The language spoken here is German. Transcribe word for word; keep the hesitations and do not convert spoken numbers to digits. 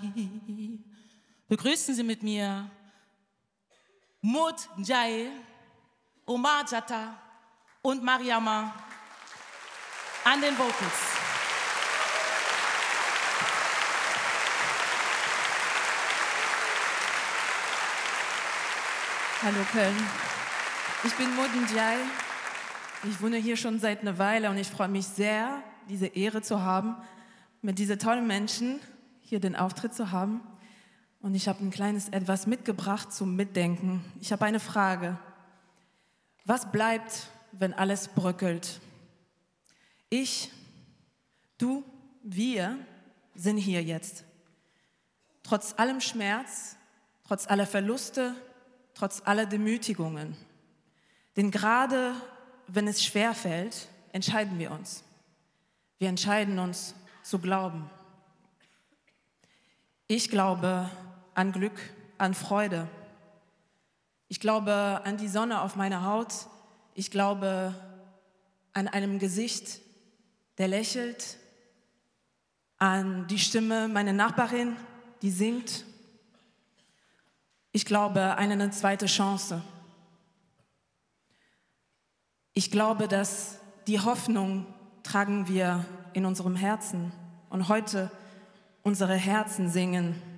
Begrüßen Sie mit mir Mod Njai, Omar Jatta und Mariama an den Vocals. Hallo Köln, ich bin Mod Njai. Ich wohne hier schon seit einer Weile und ich freue mich sehr, diese Ehre zu haben, mit diesen tollen Menschen hier den Auftritt zu haben. Und ich habe ein kleines Etwas mitgebracht zum Mitdenken. Ich habe eine Frage. Was bleibt, wenn alles bröckelt? Ich, du, wir sind hier jetzt. Trotz allem Schmerz, trotz aller Verluste, trotz aller Demütigungen. Denn gerade wenn es schwerfällt, entscheiden wir uns. Wir entscheiden uns zu glauben. Ich glaube an Glück, an Freude. Ich glaube an die Sonne auf meiner Haut. Ich glaube an einem Gesicht, der lächelt, an die Stimme meiner Nachbarin, die singt. Ich glaube an eine zweite Chance. Ich glaube, dass die Hoffnung tragen wir in unserem Herzen und heute unsere Herzen singen.